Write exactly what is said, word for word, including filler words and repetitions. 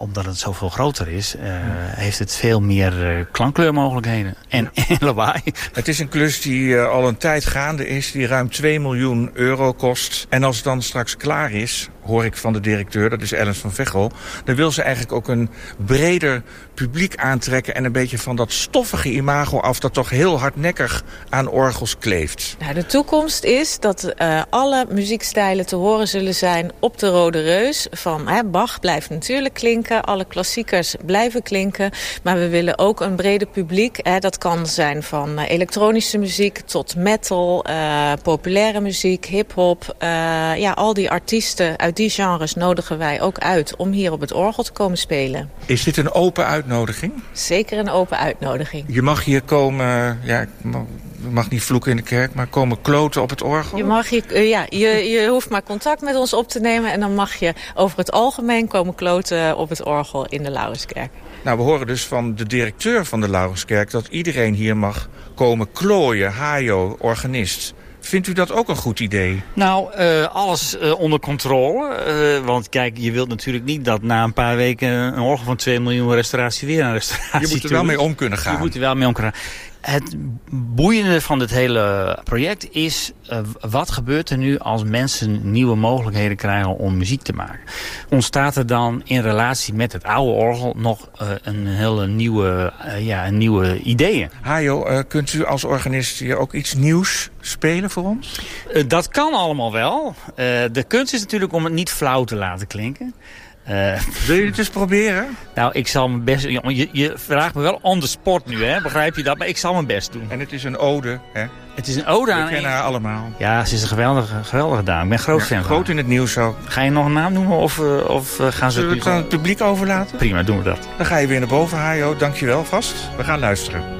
omdat het zoveel groter is, uh, heeft het veel meer uh, klankkleurmogelijkheden. En, en lawaai. Het is een klus die uh, al een tijd gaande is, die ruim twee miljoen euro kost. En als het dan straks klaar is, hoor ik van de directeur, dat is Ellen van Veghel, dan wil ze eigenlijk ook een breder publiek aantrekken en een beetje van dat stoffige imago af dat toch heel hardnekkig aan orgels kleeft. Nou, de toekomst is dat uh, alle muziekstijlen te horen zullen zijn op de Rode Reus. Van hè, Bach blijft natuurlijk klinken, alle klassiekers blijven klinken, maar we willen ook een breder publiek. Hè, dat kan zijn van uh, elektronische muziek tot metal, uh, populaire muziek, hip-hop. Uh, ja, al die artiesten uit die genres nodigen wij ook uit om hier op het orgel te komen spelen. Is dit een open uitnodiging? Zeker een open uitnodiging. Je mag hier komen, ja, ik mag niet vloeken in de kerk, maar komen kloten op het orgel? Je, mag hier, uh, ja, je, je hoeft maar contact met ons op te nemen en dan mag je over het algemeen komen kloten op het orgel in de Laurenskerk. Nou, we horen dus van de directeur van de Laurenskerk dat iedereen hier mag komen klooien, hajo, organist. Vindt u dat ook een goed idee? Nou, uh, alles uh, onder controle. Uh, want kijk, je wilt natuurlijk niet dat na een paar weken een orgel van twee miljoen restauratie weer een restauratie. Je moet er wel mee om kunnen gaan. Je moet er wel mee om kunnen gaan. Het boeiende van dit hele project is, uh, wat gebeurt er nu als mensen nieuwe mogelijkheden krijgen om muziek te maken? Ontstaat er dan in relatie met het oude orgel nog uh, een hele nieuwe, uh, ja, een nieuwe ideeën? Hajo, uh, kunt u als organist hier ook iets nieuws spelen voor ons? Uh, dat kan allemaal wel. Uh, de kunst is natuurlijk om het niet flauw te laten klinken. Uh, Wil je het eens proberen? Nou, ik zal mijn best... Je, je vraagt me wel on the spot nu, hè? Begrijp je dat? Maar ik zal mijn best doen. En het is een ode, hè? Het is een ode aan... We kennen haar allemaal. Ja, ze is een geweldige, geweldige dame. Ik ben groot ja, fan van Groot in het nieuws ook. Ga je nog een naam noemen of, uh, of uh, gaan ze... Zullen we het aan het publiek overlaten? Prima, doen we dat. Dan ga je weer naar boven, Hajo. Dank je wel vast. We gaan luisteren.